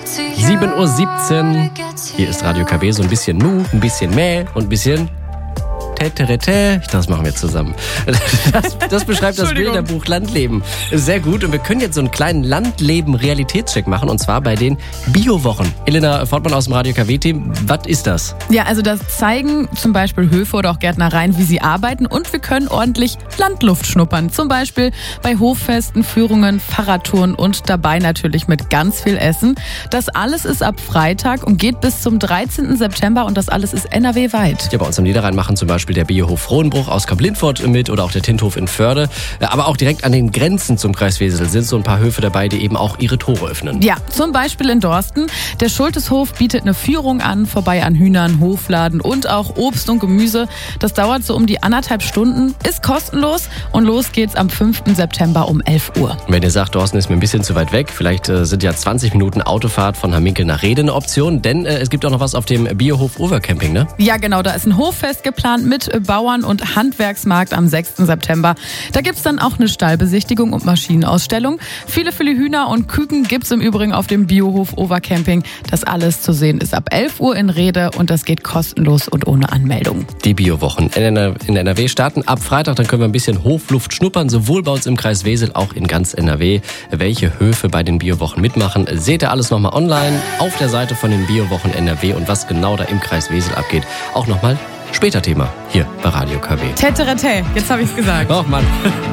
7:17 Uhr. Hier ist Radio KW, so ein bisschen Mu, ein bisschen Mäh und ein bisschen Täterete. Das machen wir zusammen. Das beschreibt das Bilderbuch Landleben sehr gut. Und wir können jetzt so einen kleinen Landleben-Realitätscheck machen. Und zwar bei den Bio-Wochen. Elena Fortmann aus dem Radio KW-Team. Was ist das? Ja, also das zeigen zum Beispiel Höfe oder auch Gärtnereien, wie sie arbeiten. Und wir können ordentlich Landluft schnuppern. Zum Beispiel bei Hoffesten, Führungen, Fahrradtouren und dabei natürlich mit ganz viel Essen. Das alles ist ab Freitag und geht bis zum 13. September. Und das alles ist NRW-weit. Ja, bei uns am Niederrhein machen zum Beispiel der Biohof Frohnbruch aus Kamp-Lindfort mit oder auch der Tinthof in Förde. Aber auch direkt an den Grenzen zum Kreis Wesel sind so ein paar Höfe dabei, die eben auch ihre Tore öffnen. Ja, zum Beispiel in Dorsten. Der Schulteshof bietet eine Führung an, vorbei an Hühnern, Hofladen und auch Obst und Gemüse. Das dauert so um die 1,5 Stunden, ist kostenlos und los geht's am 5. September um 11 Uhr. Wenn ihr sagt, Dorsten ist mir ein bisschen zu weit weg, vielleicht sind ja 20 Minuten Autofahrt von Hamminkel nach Rhede eine Option, denn es gibt auch noch was auf dem Biohof Overcamping, ne? Ja, genau, da ist ein Hoffest geplant mit Bauern- und Handwerksmarkt am 6. September. Da gibt's dann auch eine Stallbesichtigung und Maschinenausstellung. Viele Hühner und Küken gibt's im Übrigen auf dem Biohof Overcamping. Das alles zu sehen ist ab 11 Uhr in Rhede und das geht kostenlos und ohne Anmeldung. Die Biowochen in NRW starten ab Freitag, dann können wir ein bisschen Hofluft schnuppern, sowohl bei uns im Kreis Wesel, auch in ganz NRW. Welche Höfe bei den Biowochen mitmachen, seht ihr alles nochmal online auf der Seite von den Biowochen NRW und was genau da im Kreis Wesel abgeht, auch nochmal später Thema hier bei Radio KW. Täterete, jetzt habe ich's gesagt. Och Mann.